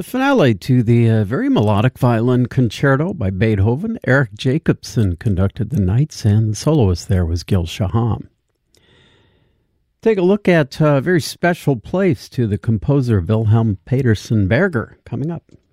The finale to the very melodic violin concerto by Beethoven. Eric Jacobson conducted the Knights, and the soloist there was Gil Shaham. Take a look at a very special place to the composer Wilhelm Petersen Berger coming up.